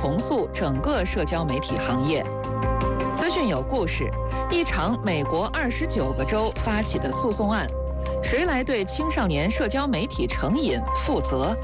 重塑整个社交媒体行业。资讯有故事，一场美国29个州发起的诉讼案，谁来对青少年社交媒体成瘾负责？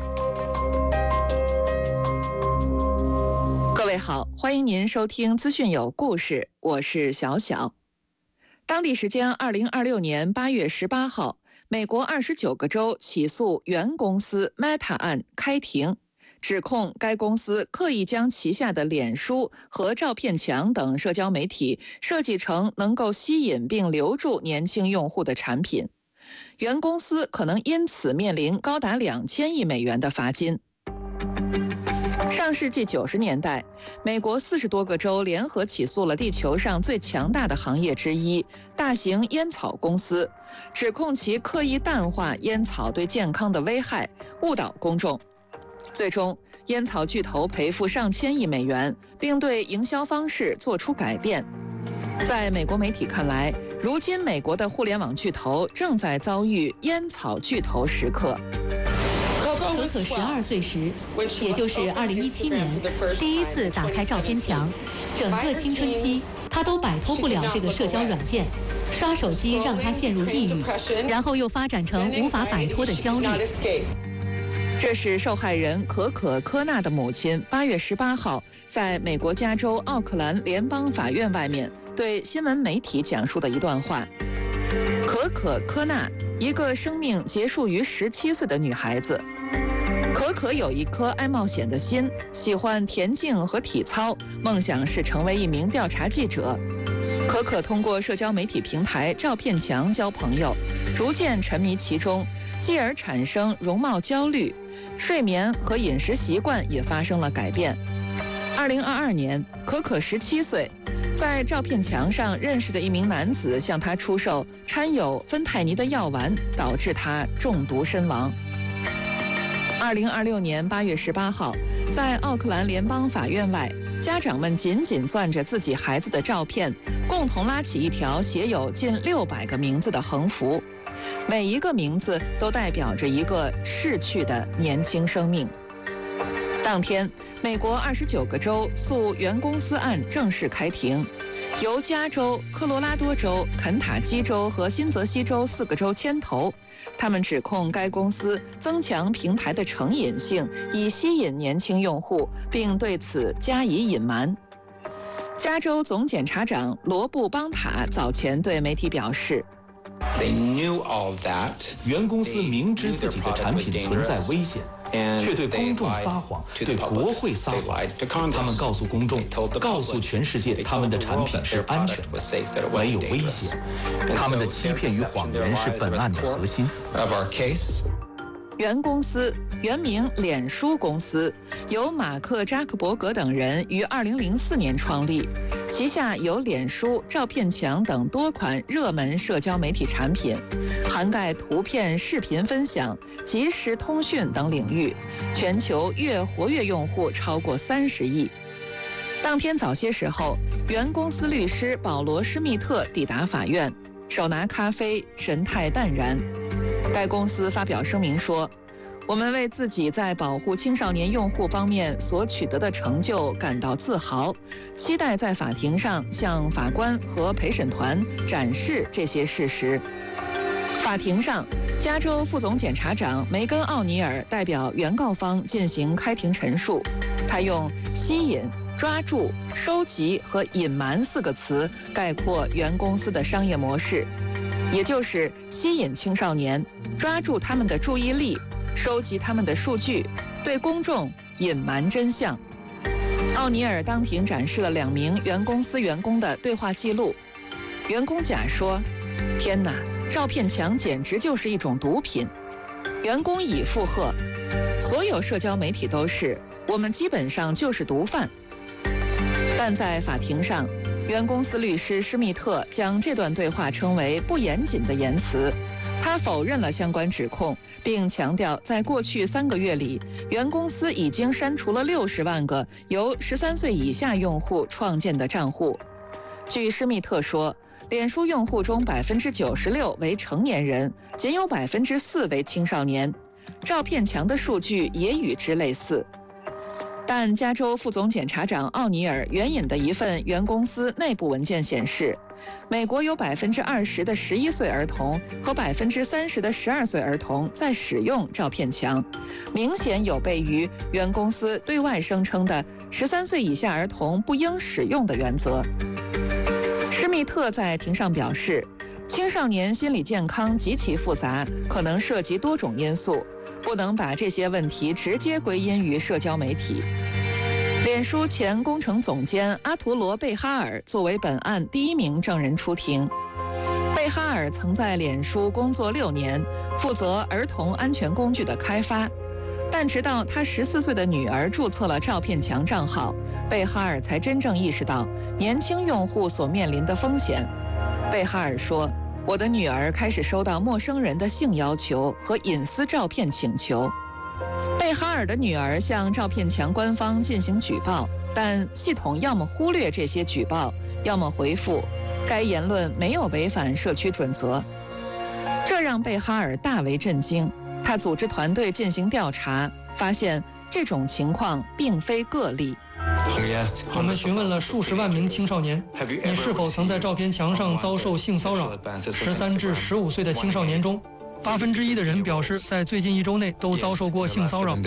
各位好，欢迎您收听资讯有故事，我是小小。当地时间2026年8月18号，美国29个州起诉原公司 Meta 案开庭，指控该公司刻意将旗下的脸书和照片墙等社交媒体设计成能够吸引并留住年轻用户的产品，原公司可能因此面临高达2000亿美元的罚金。上世纪90年代，美国40多个州联合起诉了地球上最强大的行业之一——大型烟草公司，指控其刻意淡化烟草对健康的危害，误导公众。最终，烟草巨头赔付上千亿美元，并对营销方式做出改变。在美国媒体看来，如今美国的互联网巨头正在遭遇烟草巨头时刻。 可可12岁时，也就是2017年，第一次打开照片墙，整个青春期他都摆脱不了这个社交软件。刷手机让他陷入抑郁，然后又发展成无法摆脱的焦虑。这是受害人可可·科纳的母亲8月18号在美国加州奥克兰联邦法院外面对新闻媒体讲述的一段话。可可·科纳，一个生命结束于17岁的女孩子。可可有一颗爱冒险的心，喜欢田径和体操，梦想是成为一名调查记者。可可通过社交媒体平台照片墙交朋友，逐渐沉迷其中，继而产生容貌焦虑，睡眠和饮食习惯也发生了改变。2022年，可可17岁，在照片墙上认识的一名男子向他出售掺有芬太尼的药丸，导致他中毒身亡。2026年8月18号，在奥克兰联邦法院外，家长们紧紧攥着自己孩子的照片，共同拉起一条写有近600个名字的横幅，每一个名字都代表着一个逝去的年轻生命。当天，美国29个州诉原公司案正式开庭，由加州、科罗拉多州、肯塔基州和新泽西州4个州牵头。他们指控该公司增强平台的成瘾性，以吸引年轻用户，并对此加以隐瞒。加州总检察长罗布·邦塔早前对媒体表示， 原公司明知自己的产品存在危险，却对公众撒谎，对国会撒谎。他们告诉公众，告诉全世界，他们的产品是安全的，没有危险。他们的欺骗与谎言是本案的核心。 原公司原名脸书公司，由马克·扎克伯格等人于2004年创立，旗下有脸书、照片墙等多款热门社交媒体产品，涵盖图片、视频分享、即时通讯等领域，全球月活跃用户超过30亿。当天早些时候，原公司律师保罗·施密特抵达法院，手拿咖啡，神态淡然。该公司发表声明说，我们为自己在保护青少年用户方面所取得的成就感到自豪，期待在法庭上向法官和陪审团展示这些事实。法庭上，加州副总检察长梅根·奥尼尔代表原告方进行开庭陈述，他用吸引、抓住、收集和隐瞒4个词概括原公司的商业模式，也就是吸引青少年，抓住他们的注意力，收集他们的数据，对公众隐瞒真相。奥尼尔当庭展示了2名原公司员工的对话记录。员工甲说：“天哪，照片墙简直就是一种毒品。”员工乙附和：“所有社交媒体都是，我们基本上就是毒贩。”但在法庭上，原公司律师施密特将这段对话称为不严谨的言辞。他否认了相关指控，并强调在过去3个月里，原公司已经删除了60万个由13岁以下用户创建的账户。据施密特说，脸书用户中96%为成年人，仅有4%为青少年。照片墙的数据也与之类似。 但加州副总检察长奥尼尔援引的一份原公司内部文件显示，美国有20%的11岁儿童和30%的12岁儿童在使用照片墙，明显有悖于原公司对外声称的13岁以下儿童不应使用的原则。施密特在庭上表示，青少年心理健康极其复杂，可能涉及多种因素，不能把这些问题直接归因于社交媒体。脸书前工程总监阿图罗·贝哈尔作为本案第一名证人出庭。贝哈尔曾在脸书工作6年，负责儿童安全工具的开发。但直到他14岁的女儿注册了照片墙账号，贝哈尔才真正意识到年轻用户所面临的风险。贝哈尔说：“我的女儿开始收到陌生人的性要求和隐私照片请求。”贝哈尔的女儿向照片墙官方进行举报，但系统要么忽略这些举报，要么回复该言论没有违反社区准则。这让贝哈尔大为震惊。他组织团队进行调查，发现这种情况并非个例。 我们询问了数十万名青少年，你是否曾在照片墙上遭受性骚扰？13至15岁的青少年中，1%的人表示在最近1周内都遭受过性骚扰。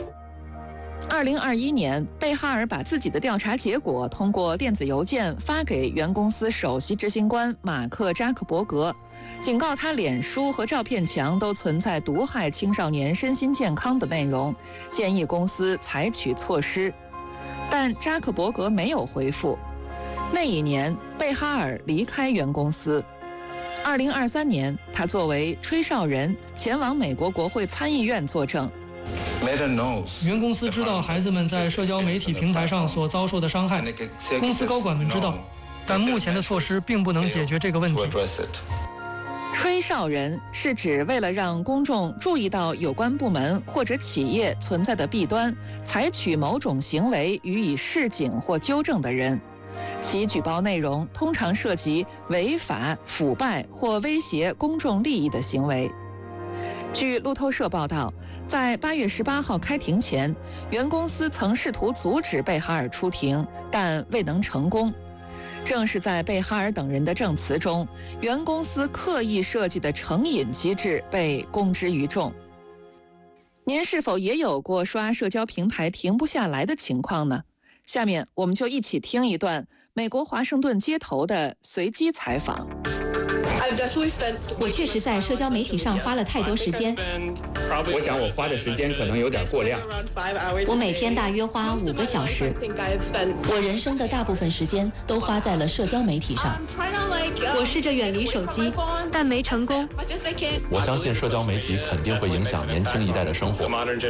2021年，贝哈尔把自己的调查结果通过电子邮件发给原公司首席执行官马克·扎克伯格，警告他脸书和照片墙都存在毒害青少年身心健康的内容，建议公司采取措施。但扎克伯格没有回复。那一年，贝哈尔离开原公司。2023年，他作为吹哨人前往美国国会参议院作证。 原公司知道孩子们在社交媒体平台上所遭受的伤害，公司高管们知道，但目前的措施并不能解决这个问题。 吹哨人是指为了让公众注意到有关部门或者企业存在的弊端，采取某种行为予以示警或纠正的人。其举报内容通常涉及违法、腐败或威胁公众利益的行为。据路透社报道，在8月18号开庭前，原公司曾试图阻止贝哈尔出庭，但未能成功。正是在贝哈尔等人的证词中，原公司刻意设计的成瘾机制被公之于众。您是否也有过刷社交平台停不下来的情况呢？下面我们就一起听一段美国华盛顿街头的随机采访。 我确实在社交媒体上花了太多时间。 我想我花的时间可能有点过量。 我每天大约花5个小时。 我人生的大部分时间都花在了社交媒体上。 我试着远离手机，但没成功。 我相信社交媒体肯定会影响年轻一代的生活。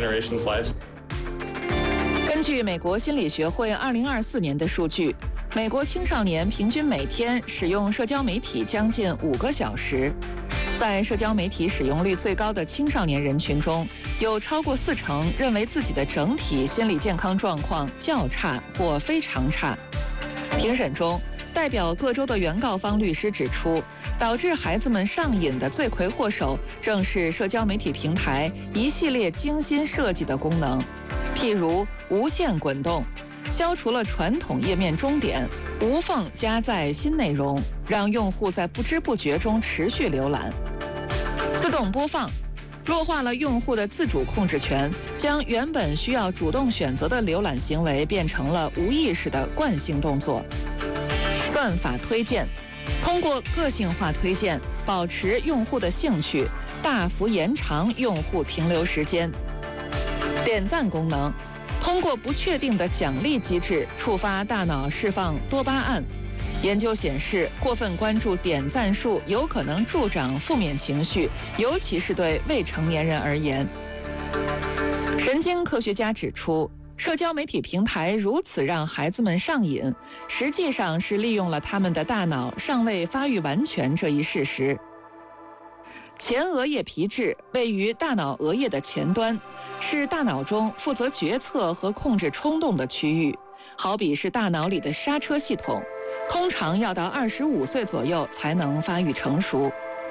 根据美国心理学会2024年的数据，美国青少年平均每天使用社交媒体将近5个小时。在社交媒体使用率最高的青少年人群中，有超过40%认为自己的整体心理健康状况较差或非常差。庭审中，代表各州的原告方律师指出，导致孩子们上瘾的罪魁祸首正是社交媒体平台一系列精心设计的功能，譬如无限滚动，消除了传统页面终点，无缝加载新内容，让用户在不知不觉中持续浏览。自动播放弱化了用户的自主控制权，将原本需要主动选择的浏览行为变成了无意识的惯性动作。算法推荐通过个性化推荐保持用户的兴趣，大幅延长用户停留时间。点赞功能通过不确定的奖励机制触发大脑释放多巴胺。研究显示，过分关注点赞数有可能助长负面情绪，尤其是对未成年人而言。神经科学家指出，社交媒体平台如此让孩子们上瘾，实际上是利用了他们的大脑尚未发育完全这一事实。前额叶皮质位于大脑额叶的前端，是大脑中负责决策和控制冲动的区域，好比是大脑里的刹车系统，通常要到25岁左右才能发育成熟。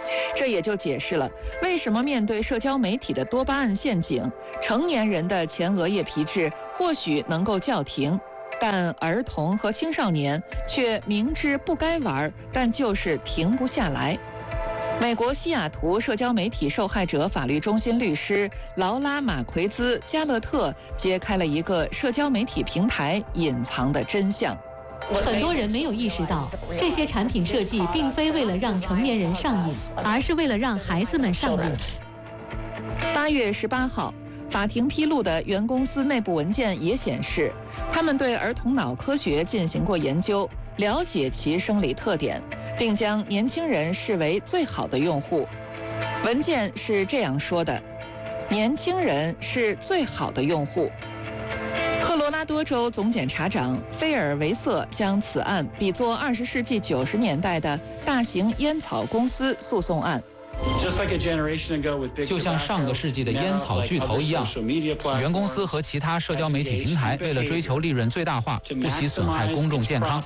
这也就解释了为什么面对社交媒体的多巴胺陷阱，成年人的前额叶皮质或许能够叫停，但儿童和青少年却明知不该玩，但就是停不下来。美国西雅图社交媒体受害者法律中心律师劳拉·马奎兹·加勒特揭开了一个社交媒体平台隐藏的真相。 很多人没有意识到，这些产品设计并非为了让成年人上瘾，而是为了让孩子们上瘾。 8月18号，法庭披露的原公司内部文件也显示，他们对儿童脑科学进行过研究，了解其生理特点，并将年轻人视为最好的用户。文件是这样说的：年轻人是最好的用户。科罗拉多州总检察长菲尔维瑟将此案比作20世纪90年代的大型烟草公司诉讼案。 就像上个世纪的烟草巨头一样，原公司和其他社交媒体平台为了追求利润最大化，不惜损害公众健康。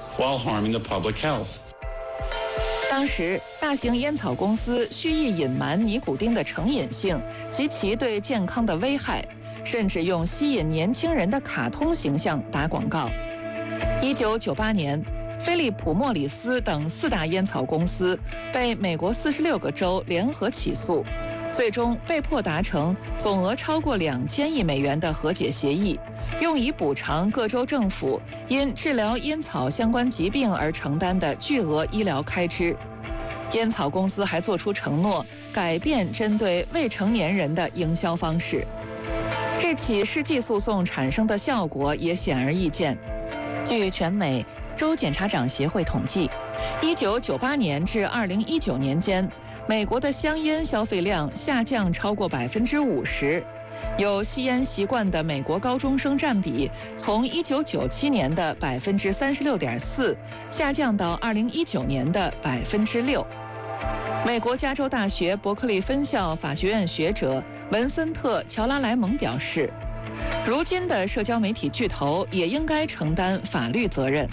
当时，大型烟草公司蓄意隐瞒尼古丁的成瘾性及其对健康的危害，甚至用吸引年轻人的卡通形象打广告。1998年，菲利普·莫里斯等4大烟草公司被美国46个州联合起诉，最终被迫达成总额超过2000亿美元的和解协议，用以补偿各州政府因治疗烟草相关疾病而承担的巨额医疗开支。烟草公司还作出承诺，改变针对未成年人的营销方式。这起世纪诉讼产生的效果也显而易见。据全美州检察长协会统计，1998年至2019年间，美国的香烟消费量下降超过50%，有吸烟习惯的美国高中生占比从1997年的36.4%下降到2019年的6%。美国加州大学伯克利分校法学院学者文森特·乔拉莱蒙表示，如今的社交媒体巨头也应该承担法律责任。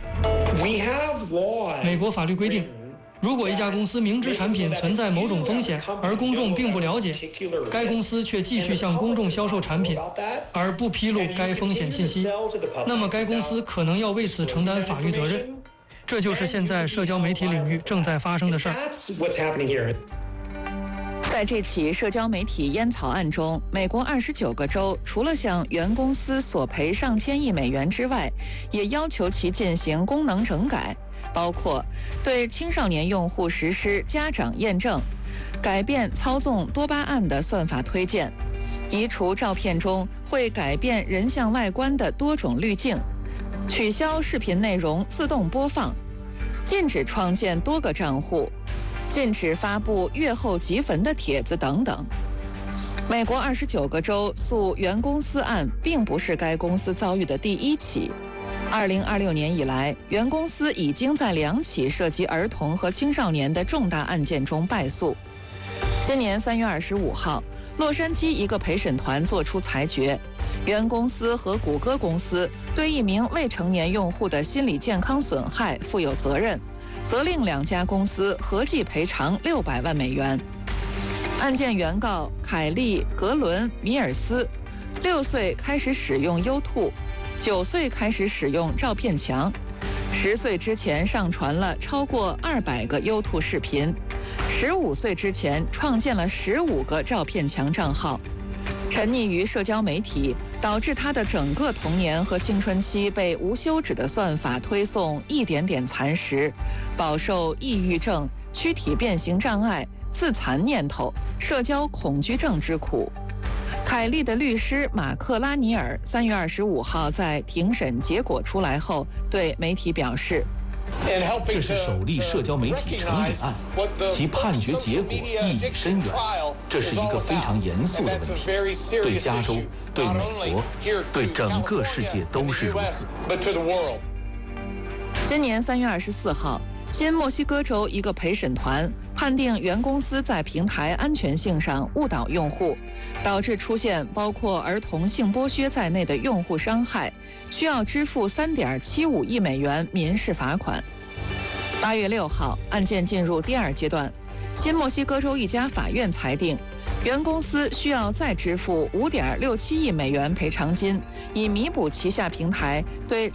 美国法律规定，如果一家公司明知产品存在某种风险，而公众并不了解，该公司却继续向公众销售产品，而不披露该风险信息，那么该公司可能要为此承担法律责任。这就是现在社交媒体领域正在发生的事儿。 在这起社交媒体烟草案中，美国29个州除了向原公司索赔上千亿美元之外，也要求其进行功能整改，包括对青少年用户实施家长验证，改变操纵多巴胺的算法推荐，移除照片中会改变人像外观的多种滤镜，取消视频内容自动播放，禁止创建多个账户，禁止发布阅后即焚的帖子等等。美国29个州诉原公司案并不是该公司遭遇的第一起。2026年以来，原公司已经在2起涉及儿童和青少年的重大案件中败诉。今年3月25号，洛杉矶一个陪审团作出裁决，原公司和谷歌公司对一名未成年用户的心理健康损害负有责任，责令2家公司合计赔偿600万美元。案件原告凯利·格伦·米尔斯，6岁开始使用YouTube， 9岁开始使用照片墙，10岁之前上传了超过200个YouTube视频，15岁之前创建了15个照片墙账号。沉溺于社交媒体，导致他的整个童年和青春期被无休止的算法推送一点点蚕食，饱受抑郁症、躯体变形障碍、自残念头、社交恐惧症之苦。凯利的律师马克拉尼尔3月25号在庭审结果出来后对媒体表示， 这是首例社交媒体成瘾案，其判决结果意义深远。这是一个非常严肃的问题，对加州、对美国、对整个世界都是如此。 今年3月24号，新墨西哥州一个陪审团判定原公司在平台安全性上误导用户，导致出现包括儿童性剥削在内的用户伤害，需要支付3.75亿美元民事罚款。8月6号，案件进入第2阶段， 新墨西哥州一家法院裁定，原公司需要再支付5.67亿美元赔偿金，以弥补旗下平台对